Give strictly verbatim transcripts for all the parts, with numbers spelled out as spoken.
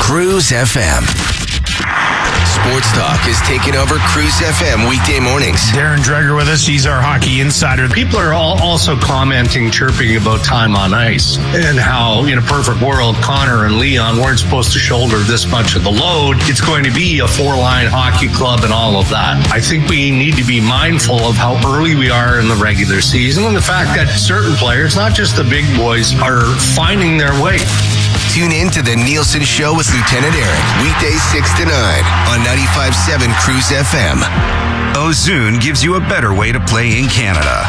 Cruise F M. Sports Talk is taking over Cruise F M weekday mornings. Darren Dreger with us. He's our hockey insider. People are all also commenting, chirping about time on ice and how, in a perfect world, Connor and Leon weren't supposed to shoulder this much of the load. It's going to be a four-line hockey club and all of that. I think we need to be mindful of how early we are in the regular season and the fact that certain players, not just the big boys, are finding their way. Tune in to The Nielsen Show with Lieutenant Eric, weekdays six to nine on ninety-five point seven Cruise F M. Ozune gives you a better way to play in Canada.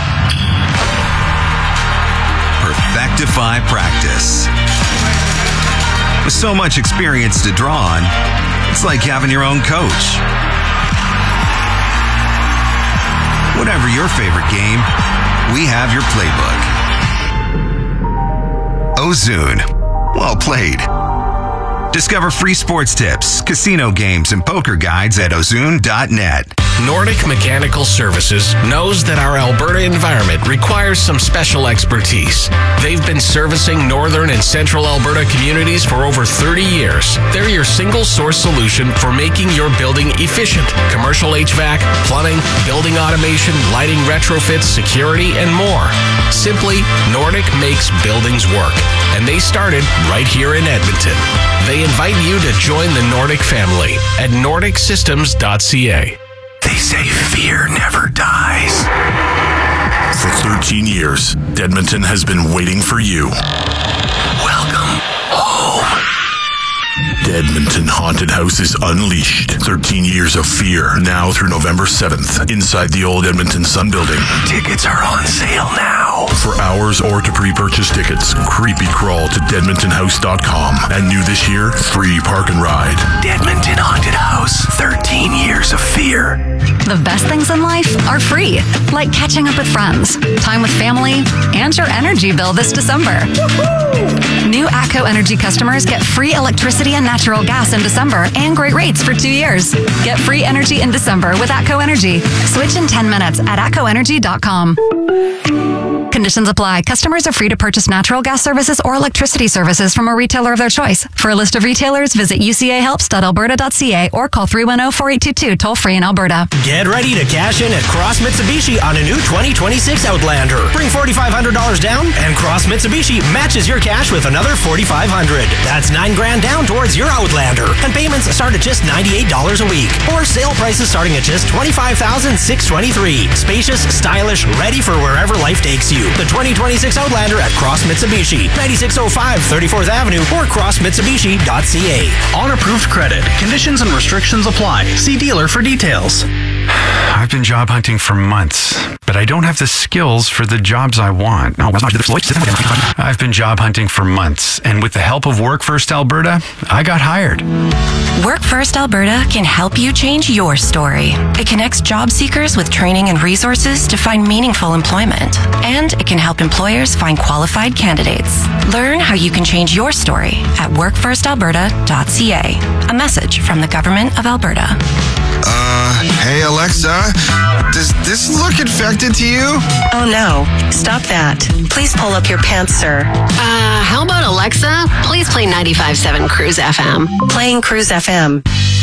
Perfectify practice. With so much experience to draw on, it's like having your own coach. Whatever your favorite game, we have your playbook. Ozune. Well played. Discover free sports tips, casino games, and poker guides at ozune dot net. Nordic Mechanical Services knows that our Alberta environment requires some special expertise. They've been servicing northern and central Alberta communities for over thirty years. They're your single source solution for making your building efficient. Commercial H V A C, plumbing, building automation, lighting retrofits, security, and more. Simply, Nordic makes buildings work. And they started right here in Edmonton. They invite you to join the Nordic family at nordic systems dot c a. They say fear never dies. For thirteen years, Edmonton has been waiting for you. Welcome home. Edmonton Haunted House is unleashed. thirteen years of fear, now through November seventh, inside the old Edmonton Sun Building. Tickets are on sale now. For hours or to pre-purchase tickets, creepy crawl to deadmonton house dot com. And new this year, free park and ride. Edmonton Haunted House, thirteen years of fear. The best things in life are free, like catching up with friends, time with family, and your energy bill this December. Woo-hoo! New ATCO Energy customers get free electricity and natural gas in December and great rates for two years. Get free energy in December with ATCO Energy. Switch in ten minutes at atco energy dot com. Conditions apply. Customers are free to purchase natural gas services or electricity services from a retailer of their choice. For a list of retailers, visit u c a helps dot alberta dot c a or call three one zero, four eight two two toll free in Alberta. Get ready to cash in at Cross Mitsubishi on a new twenty twenty-six Outlander. Bring four thousand five hundred dollars down and Cross Mitsubishi matches your cash with another four thousand five hundred dollars. That's nine grand down towards your Outlander. And payments start at just ninety-eight dollars a week. Or sale prices starting at just twenty-five thousand six hundred twenty-three dollars. Spacious, stylish, ready for wherever life takes you. The twenty twenty-six Outlander at Cross Mitsubishi, ninety-six oh five thirty-fourth Avenue or cross mitsubishi dot c a. On approved credit. Conditions and restrictions apply. See dealer for details. I've been job hunting for months, but I don't have the skills for the jobs I want. I've been job hunting for months, and with the help of Work First Alberta, I got hired. Work First Alberta can help you change your story. It connects job seekers with training and resources to find meaningful employment, and it can help employers find qualified candidates. Learn how you can change your story at work first alberta dot c a. A message from the Government of Alberta. Uh, hey Alexa, does this look infected to you? Oh no, stop that. Please pull up your pants, sir. Uh, how about Alexa? Please play ninety-five point seven Cruise F M. Playing Cruise F M.